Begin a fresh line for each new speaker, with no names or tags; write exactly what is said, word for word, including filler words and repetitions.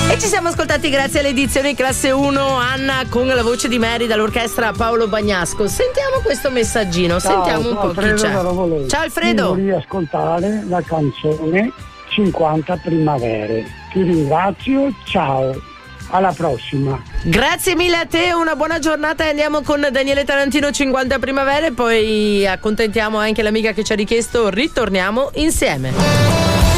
E ci siamo ascoltati grazie alle edizioni Classe uno, Anna con la voce di Mary dall'orchestra Paolo Bagnasco. Sentiamo questo messaggino,
Ciao,
sentiamo un po' chi c'è. Ciao Alfredo.
Vorrei ascoltare la canzone cinquanta primavere. Ti ringrazio, ciao, alla prossima.
Grazie mille a te, una buona giornata e andiamo con Daniele Tarantino cinquanta primavere, poi accontentiamo anche l'amica che ci ha richiesto Ritorniamo insieme.